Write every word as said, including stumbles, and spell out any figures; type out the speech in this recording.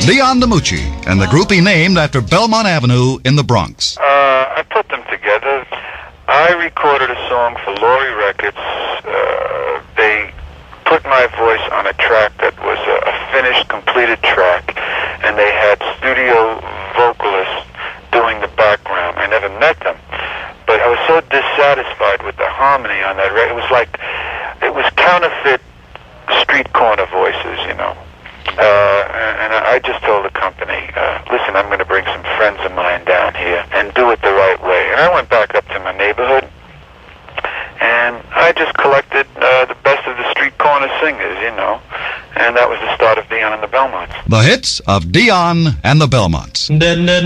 Dion DiMucci and the group he named after Belmont Avenue in the Bronx. Uh, I put them together. I recorded a song for Laurie Records. Uh, they put my voice on a track that was a, a finished, completed track, and they had studio vocalists doing the background. I never met them, but I was so dissatisfied with the harmony on that record. It was like, it was counterfeit street corner voices, you know. Uh, and I just told the company, uh, listen, I'm going to bring some friends of mine down here and do it the right way. And I went back up to my neighborhood, and I just collected uh, the best of the street corner singers, you know. And that was the start of Dion and the Belmonts. The hits of Dion and the Belmonts.